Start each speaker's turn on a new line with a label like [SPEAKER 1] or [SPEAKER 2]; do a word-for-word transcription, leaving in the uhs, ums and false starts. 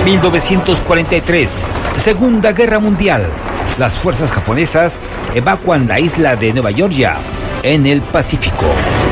[SPEAKER 1] mil novecientos cuarenta y tres, Segunda Guerra Mundial. Las fuerzas japonesas evacuan la isla de Nueva Georgia en el Pacífico.